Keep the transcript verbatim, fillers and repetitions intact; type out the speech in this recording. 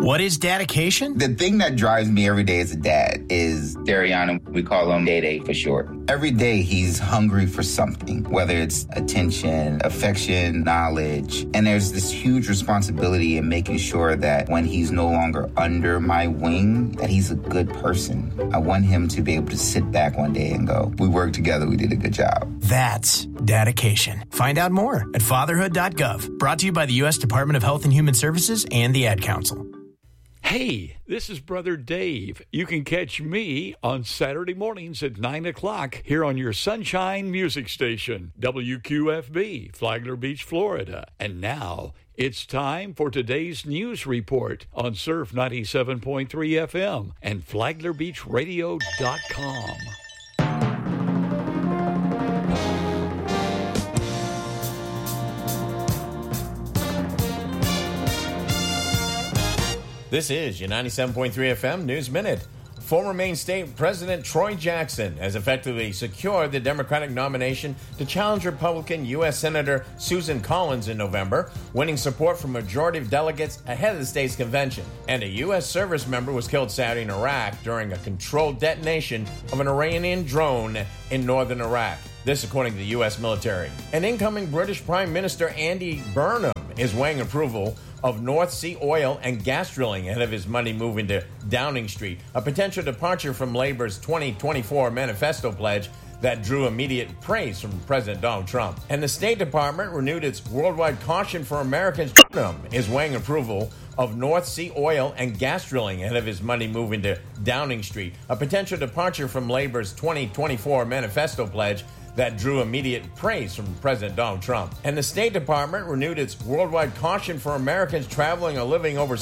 What is dedication? The thing that drives me every day as a dad is Dariana. We call him Day Day for short. Every day he's hungry for something, whether it's attention, affection, knowledge. And there's this huge responsibility in making sure that when he's no longer under my wing, that he's a good person. I want him to be able to sit back one day and go, we worked together, we did a good job. That's dedication. Find out more at fatherhood dot gov. Brought to you by the U S Department of Health and Human Services and the Ad Council. Hey, this is Brother Dave. You can catch me on Saturday mornings at nine o'clock here on your Sunshine Music Station, W Q F B, Flagler Beach, Florida. And now it's time for today's news report on Surf ninety-seven point three F M and flagler beach radio dot com. This is your ninety-seven point three F M News Minute. Former Maine State President Troy Jackson has effectively secured the Democratic nomination to challenge Republican U S Senator Susan Collins in November, winning support from a majority of delegates ahead of the state's convention. And a U S service member was killed Saturday in Iraq during a controlled detonation of an Iranian drone in northern Iraq. This according to the U S military. An incoming British Prime Minister Andy Burnham is weighing approval of North Sea oil and gas drilling ahead of his money move into Downing Street, a potential departure from Labour's twenty twenty-four manifesto pledge that drew immediate praise from President Donald Trump. And the State Department renewed its worldwide caution for Americans. Burnham is weighing approval of North Sea oil and gas drilling ahead of his money move into Downing Street, a potential departure from Labour's twenty twenty-four manifesto pledge that drew immediate praise from President Donald Trump. And the State Department renewed its worldwide caution for Americans traveling or living overseas.